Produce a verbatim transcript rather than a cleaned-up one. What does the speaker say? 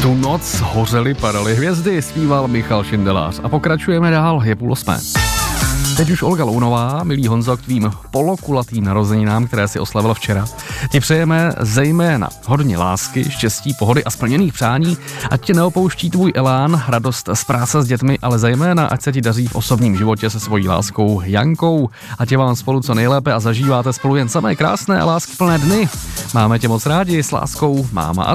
Tu noc hořely, padaly hvězdy, zpíval Michal Šindelář. A pokračujeme dál, je půl osmé. Teď už Olga Lounová, milý Honzo, k tvým polokulatým narozeninám, které si oslavil včera. Ti přejeme zejména hodně lásky, štěstí, pohody a splněných přání, ať tě neopouští tvůj elán, radost z práce s dětmi, ale zejména ať se ti daří v osobním životě se svojí láskou Jankou. Ať je vám spolu co nejlépe a zažíváte spolu jen samé krásné a láskyplné dny. Máme tě moc rádi, s láskou, máma a